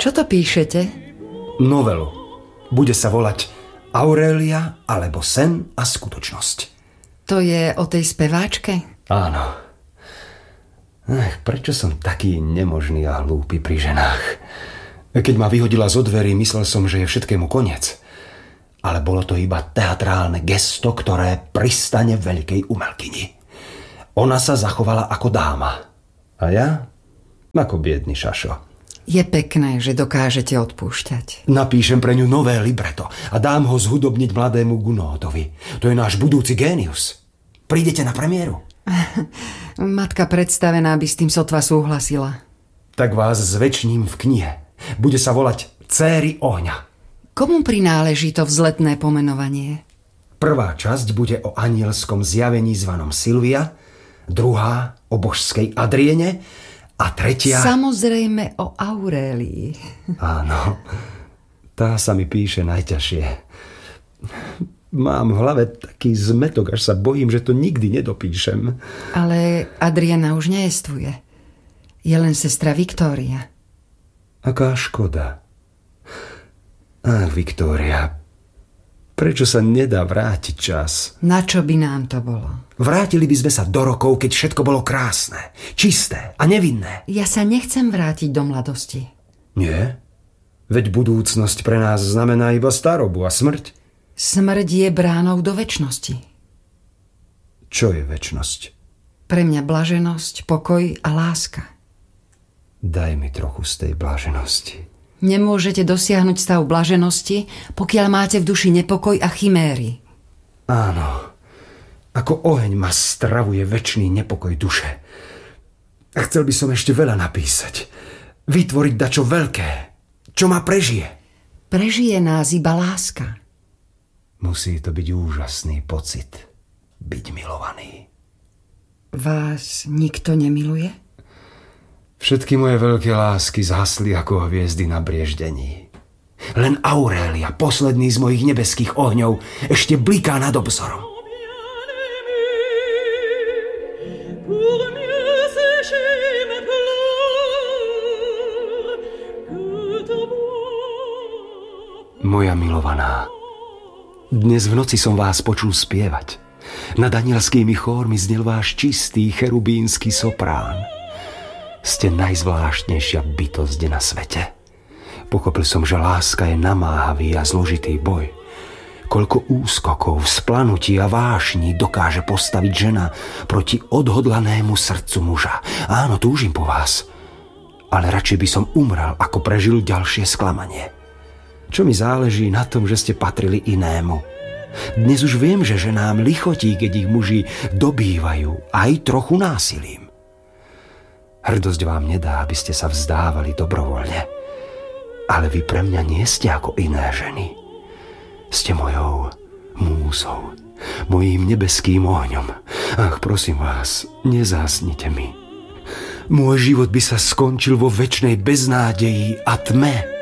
Čo to píšete? Novelu. Bude sa volať Aurélia alebo sen a skutočnosť. To je o tej speváčke? Áno. Prečo som taký nemožný a hlúpy pri ženách? Keď ma vyhodila zo dverí, myslel som, že je všetkému koniec. Ale bolo to iba teatrálne gesto, ktoré pristane veľkej umelkyni. Ona sa zachovala ako dáma. A ja? Ako biedný šašo. Je pekné, že dokážete odpúšťať. Napíšem pre ňu nové libreto a dám ho zhudobniť mladému Gunódovi. To je náš budúci génius. Prídete na premiéru? Matka predstavená by s tým sotva súhlasila. Tak vás zvečním v knihe. Bude sa volať Céry ohňa. Komu prináleží to vzletné pomenovanie? Prvá časť bude o anielskom zjavení zvanom Silvia, druhá o božskej Adriene a tretia... Samozrejme o Aurélii. Áno, tá sa mi píše najťažšie. Mám v hlave taký zmetok, až sa bojím, že to nikdy nedopíšem. Ale Adriana už nejestvuje. Je len sestra Viktória. Aká škoda. Ach, Viktória, prečo sa nedá vrátiť čas? Na čo by nám to bolo? Vrátili by sme sa do rokov, keď všetko bolo krásne, čisté a nevinné. Ja sa nechcem vrátiť do mladosti. Nie? Veď budúcnosť pre nás znamená iba starobu a smrť. Smrť je bránou do večnosti. Čo je večnosť? Pre mňa blaženosť, pokoj a láska. Daj mi trochu z tej blaženosti. Nemôžete dosiahnuť stav blaženosti, pokiaľ máte v duši nepokoj a chiméry. Áno. Ako oheň ma stravuje večný nepokoj duše. A chcel by som ešte veľa napísať. Vytvoriť dačo veľké. Čo ma prežije. Prežije nás iba láska. Musí to byť úžasný pocit. Byť milovaný. Vás nikto nemiluje? Všetky moje veľké lásky zhasli ako hviezdy na brieždení. Len Aurélia, posledný z mojich nebeských ohňov, ešte bliká nad obzorom. Moja milovaná, dnes v noci som vás počul spievať. Nad anielskými chórmi znel váš čistý cherubínsky soprán. Ste najzvláštnejšia bytosť na svete. Pochopil som, že láska je namáhavý a zložitý boj. Koľko úskokov, vzplanutí a vášní dokáže postaviť žena proti odhodlanému srdcu muža. Áno, túžim po vás, ale radšej by som umrel, ako prežil ďalšie sklamanie. Čo mi záleží na tom, že ste patrili inému. Dnes už viem, že ženám lichotí, keď ich muži dobývajú aj trochu násilím. Hrdosť vám nedá, aby ste sa vzdávali dobrovoľne. Ale vy pre mňa nie ste ako iné ženy. Ste mojou múzou, mojím nebeským ohňom. Ach, prosím vás, nezásnite mi. Môj život by sa skončil vo večnej beznádeji a tme.